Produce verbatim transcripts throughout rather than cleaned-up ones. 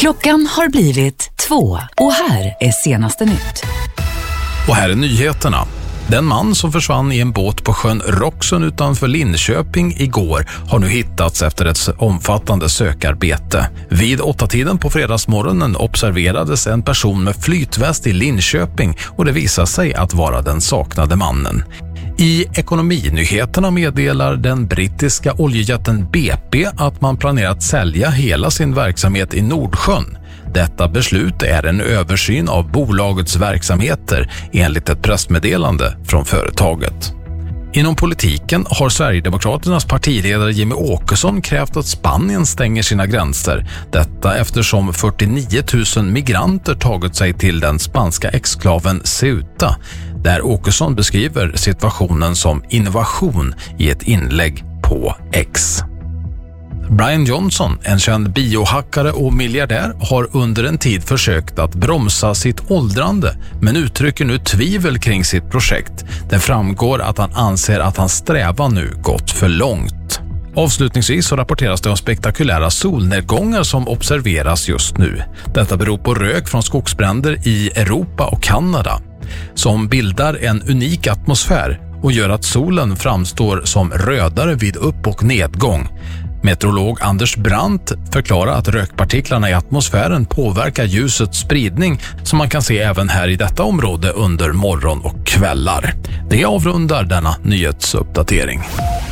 Klockan har blivit två och här är senaste nytt. Och här är nyheterna. Den man som försvann i en båt på sjön Roxen utanför Linköping igår har nu hittats efter ett omfattande sökarbete. Vid åtta tiden på fredagsmorgonen observerades en person med flytväst i Linköping och det visade sig att vara den saknade mannen. I ekonominyheterna meddelar den brittiska oljejätten B P att man planerar att sälja hela sin verksamhet i Nordsjön. Detta beslut är en översyn av bolagets verksamheter enligt ett pressmeddelande från företaget. Inom politiken har Sverigedemokraternas partiledare Jimmie Åkesson krävt att Spanien stänger sina gränser. Detta eftersom fyrtionio tusen migranter tagit sig till den spanska exklaven Ceuta, där Åkesson beskriver situationen som innovation i ett inlägg på X. Brian Johnson, en känd biohackare och miljardär, har under en tid försökt att bromsa sitt åldrande men uttrycker nu tvivel kring sitt projekt. Det framgår att han anser att hans strävan nu gått för långt. Avslutningsvis så rapporteras det om spektakulära solnedgångar som observeras just nu. Detta beror på rök från skogsbränder i Europa och Kanada som bildar en unik atmosfär och gör att solen framstår som rödare vid upp- och nedgång. Meteorolog Anders Brandt förklarar att rökpartiklarna i atmosfären påverkar ljusets spridning som man kan se även här i detta område under morgon och kvällar. Det avrundar denna nyhetsuppdatering.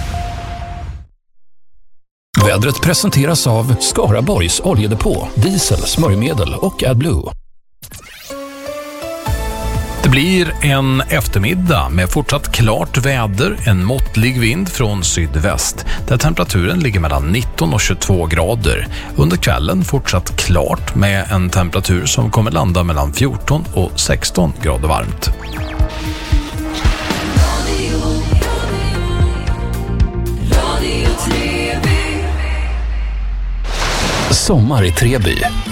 Vädret presenteras av Skaraborgs oljedepå, diesel, smörjmedel och AdBlue. Det blir en eftermiddag med fortsatt klart väder, en måttlig vind från sydväst där temperaturen ligger mellan nitton och tjugotvå grader. Under kvällen fortsatt klart med en temperatur som kommer landa mellan fjorton och sexton grader varmt. Sommar i Treby.